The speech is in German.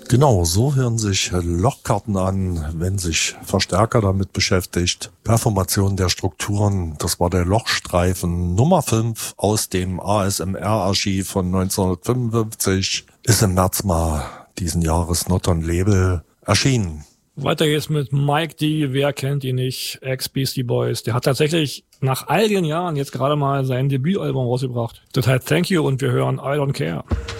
Genau, so hören sich Lochkarten an, wenn sich Verstärker damit beschäftigt. Performation der Strukturen, das war der Lochstreifen Nummer 5 aus dem ASMR-Archiv von 1955, ist im März mal diesen Jahres not on Label erschienen. Weiter geht's mit Mike D., wer kennt ihn nicht, ex-Beastie Boys. Der hat tatsächlich nach all den Jahren jetzt gerade mal sein Debütalbum rausgebracht. Das heißt Thank You und wir hören I Don't Care.